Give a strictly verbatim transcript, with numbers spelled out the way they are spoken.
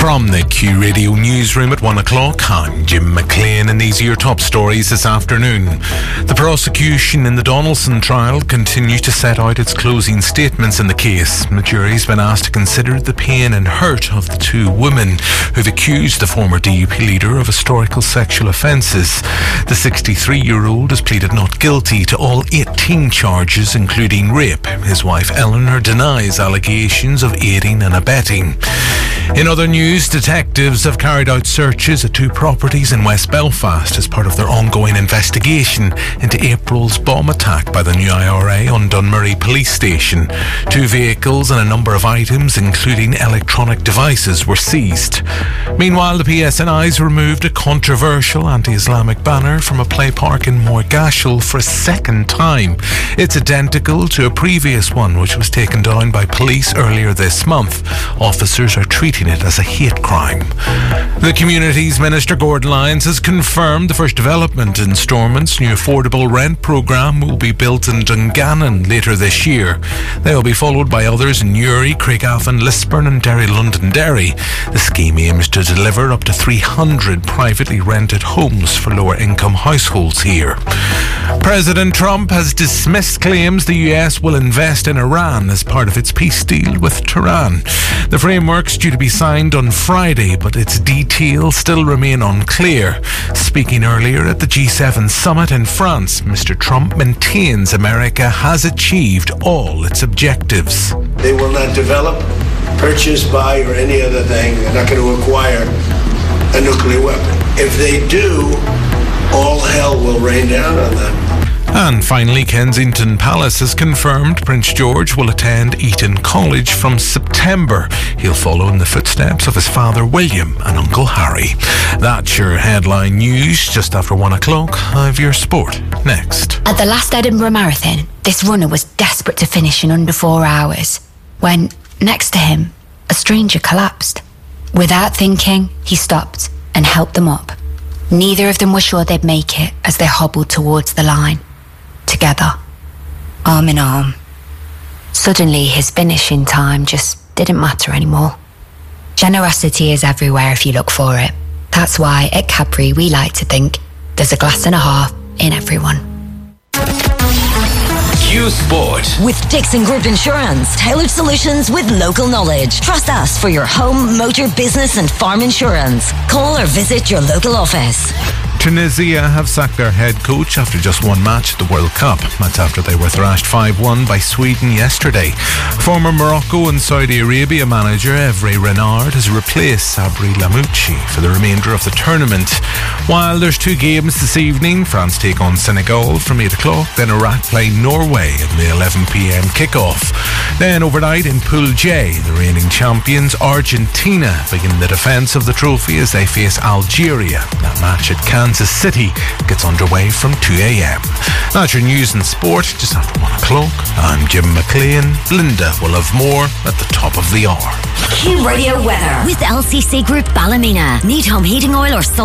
From the Q Radio Newsroom at one o'clock, I'm Jim McLean, and these are your top stories this afternoon. The prosecution in the Donaldson trial continues to set out its closing statements in the case. The jury's been asked to consider the pain and hurt of the two women who've accused the former D U P leader of historical sexual offences. The sixty-three-year-old has pleaded not guilty to all eighteen charges, including rape. His wife Eleanor denies allegations of aiding and abetting. In other news, detectives have carried out searches at two properties in West Belfast as part of their ongoing investigation into April's bomb attack by the new I R A on Dunmurry Police Station. Two vehicles and a number of items, including electronic devices, were seized. Meanwhile, the P S N I's removed a controversial anti-Islamic banner from a play park in Moorgashel for a second time. It's identical to a previous one which was taken down by police earlier this month. Officers are treating it as a hate crime. The Communities Minister Gordon Lyons has confirmed the first development in Stormont's new affordable rent programme will be built in Dungannon later this year. They will be followed by others in Newry, Craigavon, Lisburn and Derry Londonderry. The scheme aims to deliver up to three hundred privately rented homes for lower income households here. President Trump has dismissed claims the U S will invest in Iran as part of its peace deal with Tehran. The framework's due to be signed on Friday, but its details still remain unclear. Speaking earlier at the G seven summit in France, Mister Trump maintains America has achieved all its objectives. They will not develop, purchase, buy, or any other thing. They're not going to acquire a nuclear weapon. If they do, all hell will rain down on them. And finally, Kensington Palace has confirmed Prince George will attend Eton College from September. He'll follow in the footsteps of his father William and Uncle Harry. That's your headline news. Just after one o'clock, I've your sport next. At the last Edinburgh Marathon, this runner was desperate to finish in under four hours when, next to him, a stranger collapsed. Without thinking, he stopped and helped them up. Neither of them were sure they'd make it as they hobbled towards the line. Together, arm in arm. Suddenly, his finishing time just didn't matter anymore. Generosity is everywhere if you look for it. That's why at Cadbury we like to think there's a glass and a half in everyone. Q Sport with Dixon Group Insurance. Tailored solutions with local knowledge. Trust us for your home, motor, business and farm insurance. Call or visit your local office. Tunisia have sacked their head coach after just one match at the World Cup. That's after they were thrashed five one by Sweden yesterday. Former Morocco and Saudi Arabia manager Hervé Renard has replaced Sabri Lamouchi for the remainder of the tournament. While there's two games this evening, France take on Senegal from eight o'clock, then Iraq play Norway at the eleven p.m. kickoff. Then overnight in Pool J, the reigning champions Argentina begin the defence of the trophy as they face Algeria. That match at Kansas Kansas City gets underway from two a.m. That's your news and sport just after one o'clock. I'm Jim McLean. Linda will have more at the top of the hour. Q Radio weather with L C C Group Ballymena. Need home heating oil or